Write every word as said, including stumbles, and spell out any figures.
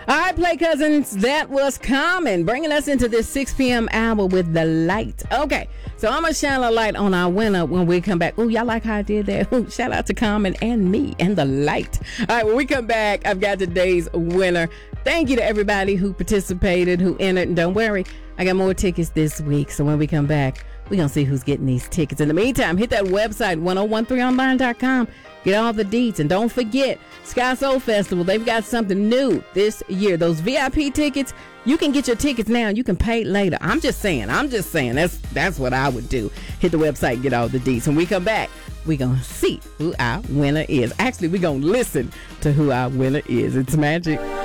All right, Play Cousins, that was Common, bringing us into this six p.m. hour with the light. Okay, so I'm going to shine a light on our winner when we come back. Oh, y'all like how I did that? Ooh, shout out to Common and me and the light. All right, when we come back, I've got today's winner. Thank you to everybody who participated, who entered. And don't worry, I got more tickets this week. So when we come back, we're going to see who's getting these tickets. In the meantime, hit that website, ten thirteen online dot com. Get all the deets. And don't forget, Sky Soul Festival, they've got something new this year. Those V I P tickets, you can get your tickets now. You can pay later. I'm just saying. I'm just saying. That's that's what I would do. Hit the website, get all the deets. When we come back, we're going to see who our winner is. Actually, we're going to listen to who our winner is. It's magic.